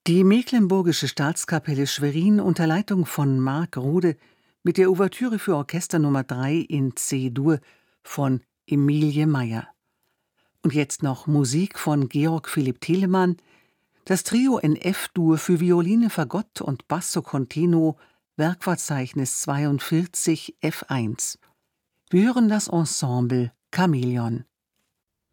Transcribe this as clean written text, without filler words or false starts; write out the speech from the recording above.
Die Mecklenburgische Staatskapelle Schwerin unter Leitung von Marc Rode mit der Ouvertüre für Orchester Nummer 3 in C-Dur von Emilie Meyer. Und jetzt noch Musik von Georg Philipp Telemann, das Trio in F-Dur für Violine, Fagott und Basso Continuo, Werkverzeichnis 42 F1. Wir hören das Ensemble Chamäleon.